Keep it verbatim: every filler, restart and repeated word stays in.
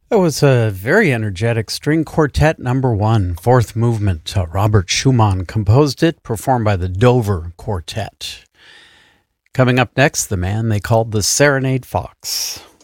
That was a very energetic string quartet number one, fourth movement. Uh, Robert Schumann composed it, performed by the Dover Quartet. Coming up next, the man they called the Serenade Fox.